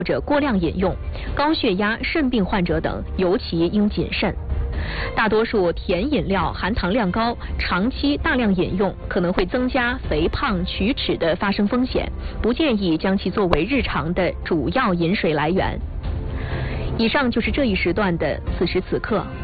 或者过量饮用，高血压、肾病患者等尤其应谨慎。大多数甜饮料含糖量高，长期大量饮用可能会增加肥胖、龋齿的发生风险，不建议将其作为日常的主要饮水来源。以上就是这一时段的此时此刻。